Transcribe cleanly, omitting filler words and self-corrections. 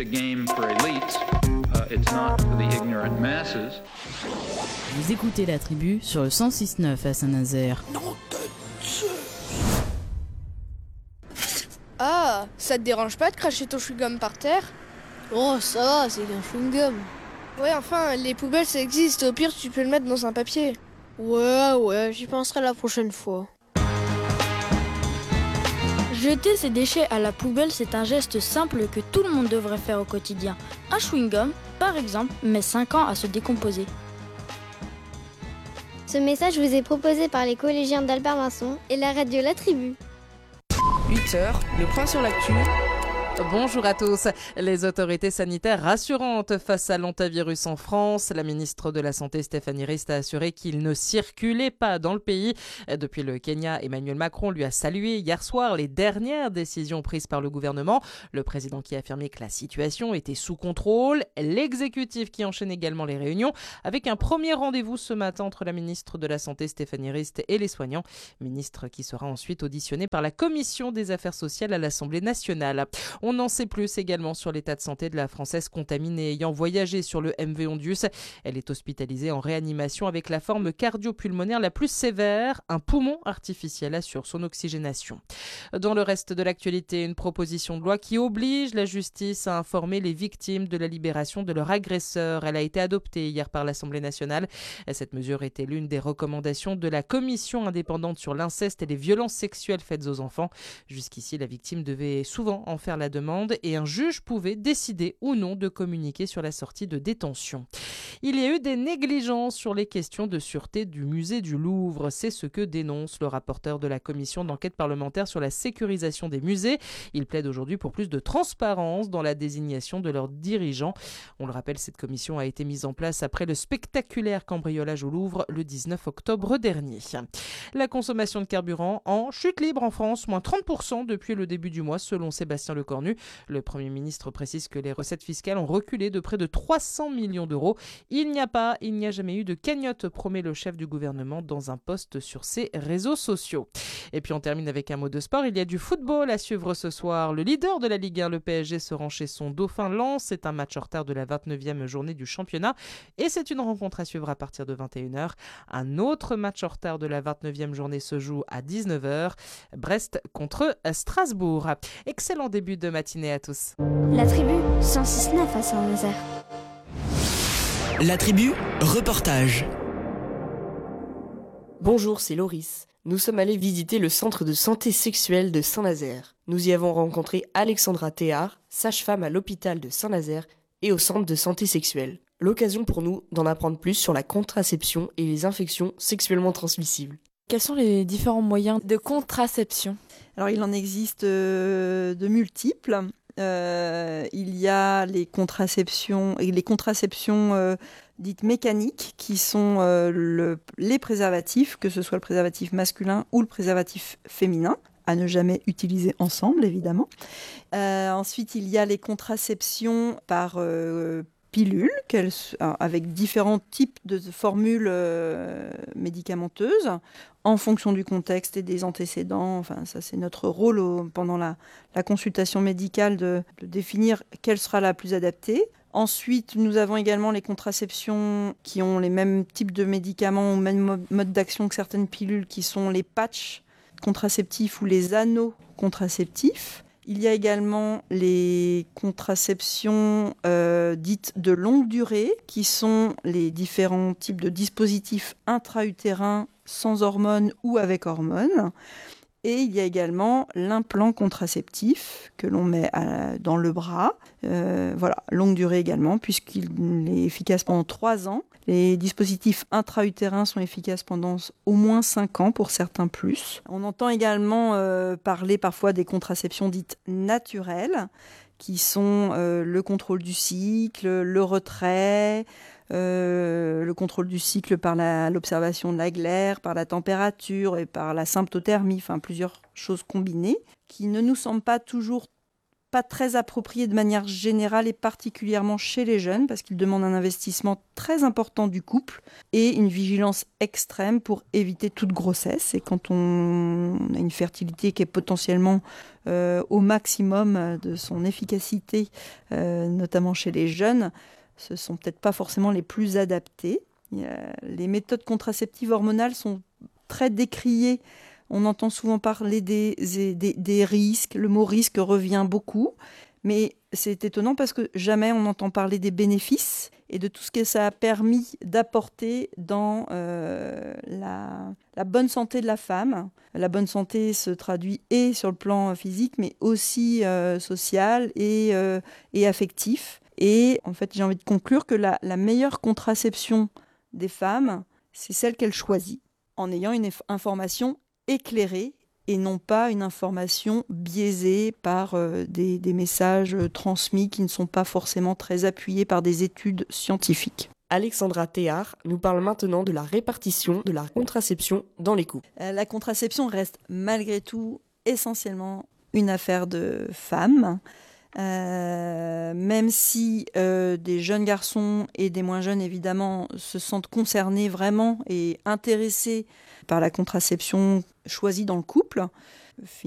a game for elites. It's not for the ignorant masses. Vous écoutez La Tribu sur le 106.9 à Saint-Nazaire. Ah, ça te dérange pas de cracher ton chewing-gum par terre? Oh, ça va, c'est qu'un chewing-gum. Ouais, enfin, les poubelles ça existe, au pire tu peux le mettre dans un papier. Ouais, j'y penserai la prochaine fois. Jeter ses déchets à la poubelle, c'est un geste simple que tout le monde devrait faire au quotidien. Un chewing-gum, par exemple, met 5 ans à se décomposer. Ce message vous est proposé par les collégiens d'Albert Masson et la radio La Tribu. 8h, le point sur l'actu. Bonjour à tous. Les autorités sanitaires rassurantes face à l'hantavirus en France. La ministre de la Santé Stéphanie Rist a assuré qu'il ne circulait pas dans le pays. Depuis le Kenya, Emmanuel Macron lui a salué hier soir les dernières décisions prises par le gouvernement. Le président qui a affirmé que la situation était sous contrôle. L'exécutif qui enchaîne également les réunions avec un premier rendez-vous ce matin entre la ministre de la Santé Stéphanie Rist et les soignants. Ministre qui sera ensuite auditionné par la Commission des affaires sociales à l'Assemblée nationale. On en sait plus également sur l'état de santé de la Française contaminée ayant voyagé sur le MV Ondius. Elle est hospitalisée en réanimation avec la forme cardio-pulmonaire la plus sévère. Un poumon artificiel assure son oxygénation. Dans le reste de l'actualité, une proposition de loi qui oblige la justice à informer les victimes de la libération de leur agresseur. Elle a été adoptée hier par l'Assemblée nationale. Cette mesure était l'une des recommandations de la commission indépendante sur l'inceste et les violences sexuelles faites aux enfants. Jusqu'ici, la victime devait souvent en faire la demande et un juge pouvait décider ou non de communiquer sur la sortie de détention. Il y a eu des négligences sur les questions de sûreté du musée du Louvre. C'est ce que dénonce le rapporteur de la commission d'enquête parlementaire sur la sécurisation des musées. Il plaide aujourd'hui pour plus de transparence dans la désignation de leurs dirigeants. On le rappelle, cette commission a été mise en place après le spectaculaire cambriolage au Louvre le 19 octobre dernier. La consommation de carburant en chute libre en France, moins 30% depuis le début du mois selon Sébastien Lecornu. Le Premier ministre précise que les recettes fiscales ont reculé de près de 300 millions d'euros. Il n'y a jamais eu de cagnotte, promet le chef du gouvernement dans un post sur ses réseaux sociaux. Et puis on termine avec un mot de sport. Il y a du football à suivre ce soir. Le leader de la Ligue 1, le PSG, se rend chez son dauphin Lens. C'est un match en retard de la 29e journée du championnat. Et c'est une rencontre à suivre à partir de 21h. Un autre match en retard de la 29e journée se joue à 19h. Brest contre Strasbourg. Excellent début de matinée à tous. La Tribu, 106.9 à Saint-Nazaire. La Tribu, reportage. Bonjour, c'est Loris. Nous sommes allés visiter le centre de santé sexuelle de Saint-Nazaire. Nous y avons rencontré Alexandra Théard, sage-femme à l'hôpital de Saint-Nazaire et au centre de santé sexuelle. L'occasion pour nous d'en apprendre plus sur la contraception et les infections sexuellement transmissibles. Quels sont les différents moyens de contraception ? Alors, il en existe de multiples. Il y a les contraceptions dites mécaniques qui sont les préservatifs, que ce soit le préservatif masculin ou le préservatif féminin, à ne jamais utiliser ensemble, évidemment. Ensuite, il y a les contraceptions par pilules, avec différents types de formules médicamenteuses, en fonction du contexte et des antécédents. Enfin, ça, c'est notre rôle pendant la consultation médicale de définir quelle sera la plus adaptée. Ensuite, nous avons également les contraceptions qui ont les mêmes types de médicaments ou même mode d'action que certaines pilules, qui sont les patchs contraceptifs ou les anneaux contraceptifs. Il y a également les contraceptions dites de longue durée, qui sont les différents types de dispositifs intra-utérins sans hormones ou avec hormones. Et il y a également l'implant contraceptif que l'on met dans le bras. Longue durée également, puisqu'il est efficace pendant 3 ans. Les dispositifs intra-utérins sont efficaces pendant au moins 5 ans, pour certains plus. On entend également parler parfois des contraceptions dites naturelles, qui sont le contrôle du cycle, le retrait, le contrôle du cycle par l'observation de la glaire, par la température et par la symptothermie, enfin plusieurs choses combinées, qui ne nous semblent pas toujours pas très approprié de manière générale et particulièrement chez les jeunes parce qu'il demande un investissement très important du couple et une vigilance extrême pour éviter toute grossesse. Et quand on a une fertilité qui est potentiellement au maximum de son efficacité, notamment chez les jeunes, ce ne sont peut-être pas forcément les plus adaptées. Les méthodes contraceptives hormonales sont très décriées. On entend souvent parler des risques. Le mot risque revient beaucoup. Mais c'est étonnant parce que jamais on entend parler des bénéfices et de tout ce que ça a permis d'apporter dans la bonne santé de la femme. La bonne santé se traduit et sur le plan physique, mais aussi social et affectif. Et en fait, j'ai envie de conclure que la meilleure contraception des femmes, c'est celle qu'elles choisissent, en ayant une information éclairée et non pas une information biaisée par des messages transmis qui ne sont pas forcément très appuyés par des études scientifiques. Alexandra Théard nous parle maintenant de la répartition de la contraception dans les couples. La contraception reste malgré tout essentiellement une affaire de femmes. Même si des jeunes garçons et des moins jeunes évidemment se sentent concernés vraiment et intéressés par la contraception choisie dans le couple,